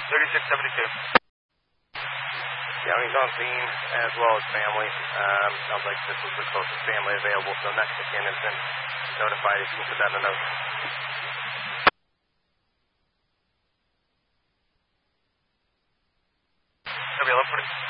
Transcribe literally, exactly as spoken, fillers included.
thirty-six seventy-two. Yeah, he's on scene as well as family. Um, sounds like this was the closest family available, so Mexican has been notified. You can put that in the note. W eleven forty.